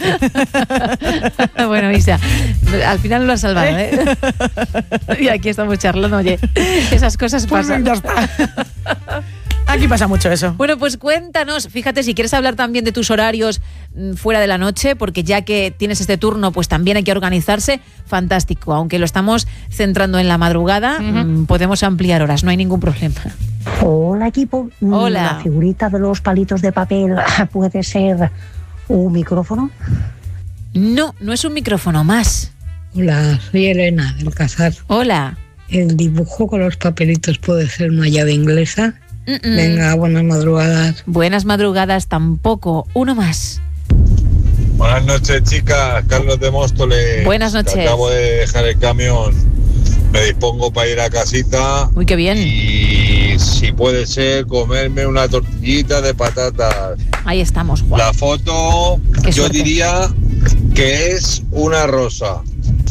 Bueno, Isa, al final lo has salvado, ¿eh? Y aquí estamos charlando, oye, esas cosas pasan. Pues ya está. Aquí pasa mucho eso. Bueno, pues cuéntanos, fíjate, si quieres hablar también de tus horarios fuera de la noche, porque ya que tienes este turno, pues también hay que organizarse, fantástico. Aunque lo estamos centrando en la madrugada, podemos ampliar horas, no hay ningún problema. Hola, equipo. Hola. La figurita de los palitos de papel puede ser un micrófono. No, no es un micrófono más. Hola, soy Elena del Casar. Hola. El dibujo con los papelitos puede ser una llave inglesa. Venga, buenas madrugadas. Buenas madrugadas tampoco, uno más. Buenas noches, chicas. Carlos de Móstoles. Buenas noches. Acabo de dejar el camión. Me dispongo para ir a casita. Uy, qué bien. Y si puede ser, comerme una tortillita de patatas. Ahí estamos, Juan. La foto, Qué yo suerte. diría que es una rosa.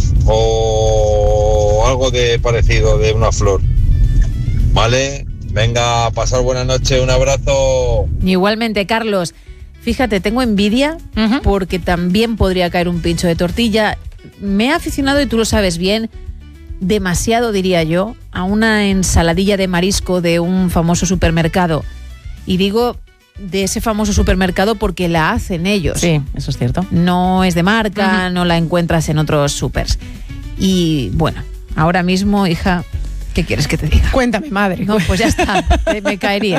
O algo de parecido, de una flor. ¿Vale? Venga, a pasar buena noche, un abrazo. Igualmente, Carlos. Fíjate, tengo envidia porque también podría caer un pincho de tortilla. Me he aficionado, y tú lo sabes bien, demasiado diría yo, a una ensaladilla de marisco de un famoso supermercado. Y digo de ese famoso supermercado porque la hacen ellos. Sí, eso es cierto. No es de marca, no la encuentras en otros supers. Y bueno, ahora mismo, hija, ¿qué quieres que te diga? Cuéntame, madre. No, pues ya está, me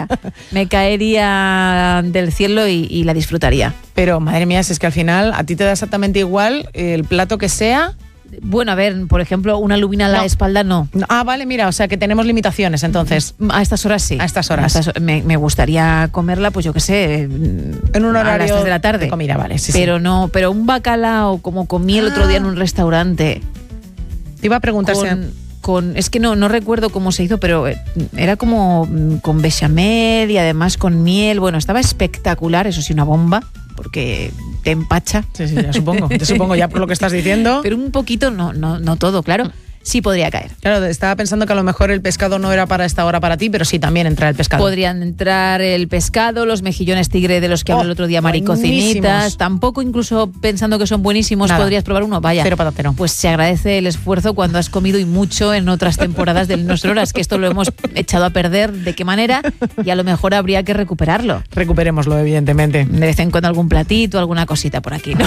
caería del cielo y la disfrutaría. Pero, madre mía, si es que al final a ti te da exactamente igual el plato que sea. Bueno, a ver, por ejemplo, una lubina a la No. espalda no. Ah, vale, mira, o sea que tenemos limitaciones entonces. A estas horas sí. A estas horas. Me gustaría comerla, pues yo qué sé, En un a horario las 3 de la tarde. de comida, vale, sí, pero sí. no, pero un bacalao como comí el otro día en un restaurante. Te iba a preguntar si... Es que no recuerdo cómo se hizo, pero era como con bechamel y además con miel. Bueno, estaba espectacular, eso sí, una bomba, porque te empacha. Sí, ya supongo. Te supongo ya por lo que estás diciendo. Pero un poquito, no todo, claro. Sí podría caer. Claro, estaba pensando que a lo mejor el pescado no era para esta hora para ti, pero sí también entra el pescado. Podrían entrar el pescado, los mejillones tigre de los que hablé el otro día, maricocinitas. buenísimos. Tampoco, incluso pensando que son buenísimos, Nada. podrías probar uno. Vaya. Cero patatero. Pues se agradece el esfuerzo cuando has comido y mucho en otras temporadas de Nuestro Horas, que esto lo hemos echado a perder. ¿De qué manera? Y a lo mejor habría que recuperarlo. Recuperémoslo, evidentemente. De vez en cuando algún platito, alguna cosita por aquí, ¿no?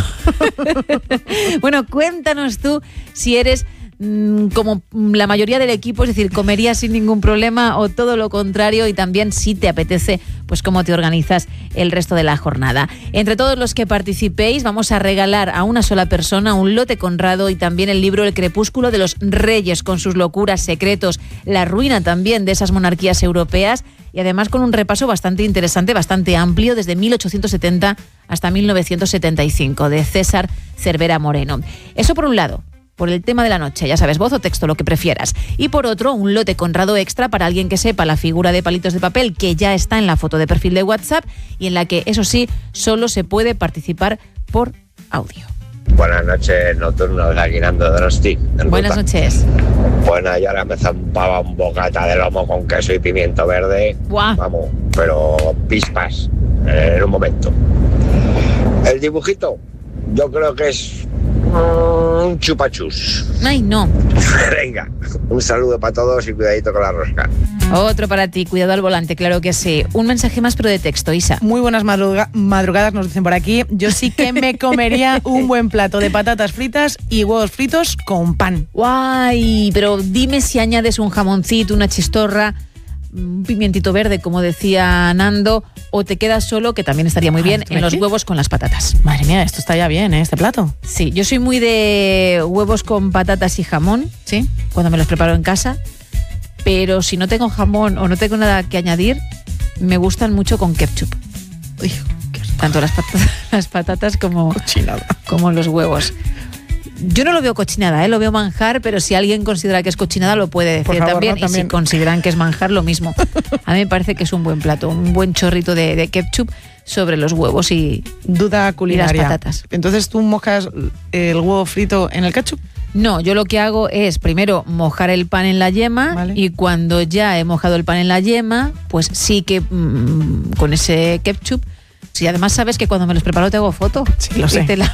Bueno, cuéntanos tú si eres como la mayoría del equipo, es decir, comerías sin ningún problema o todo lo contrario, y también si te apetece, pues cómo te organizas el resto de la jornada. Entre todos los que participéis vamos a regalar a una sola persona un lote Conrado y también el libro El crepúsculo de los reyes, con sus locuras, secretos, la ruina también de esas monarquías europeas, y además con un repaso bastante interesante, bastante amplio, desde 1870 hasta 1975, de César Cervera Moreno. Eso por un lado, por el tema de la noche, ya sabes, voz o texto, lo que prefieras. Y por otro, un lote Conrado extra para alguien que sepa la figura de palitos de papel que ya está en la foto de perfil de WhatsApp y en la que, eso sí, solo se puede participar por audio. Buenas noches, nocturnos, aquí Nando Donosti. Buenas noches. Bueno, yo ahora me zampaba un bocata de lomo con queso y pimiento verde. Buah. Vamos, pero pispas, en un momento. El dibujito, yo creo que es un chupachus. Ay, no. Venga, un saludo para todos y cuidadito con la rosca. Otro para ti, cuidado al volante, claro que sí. Un mensaje más, pero de texto, Isa. Muy buenas madrugadas, nos dicen por aquí. Yo sí que me comería un buen plato de patatas fritas y huevos fritos con pan. Guay, pero dime si añades un jamoncito, una chistorra, un pimientito verde, como decía Nando, o te quedas solo, que también estaría muy bien, en los huevos con las patatas. Madre mía, esto está ya bien, ¿eh? Este plato. Sí, yo soy muy de huevos con patatas y jamón, ¿sí? Cuando me los preparo en casa, pero si no tengo jamón o no tengo nada que añadir, me gustan mucho con ketchup. Uy, tanto las patatas como los huevos. Yo no lo veo cochinada, lo veo manjar, pero si alguien considera que es cochinada lo puede decir. Por favor, también. ¿No? Y si consideran que es manjar, lo mismo. A mí me parece que es un buen plato, un buen chorrito de ketchup sobre los huevos y duda culinaria. Y las patatas. Entonces, ¿tú mojas el huevo frito en el ketchup? No, yo lo que hago es primero mojar el pan en la yema, ¿vale? Y cuando ya he mojado el pan en la yema, pues sí que con ese ketchup. Sí, además sabes que cuando me los preparo te hago foto. Sí, lo sé.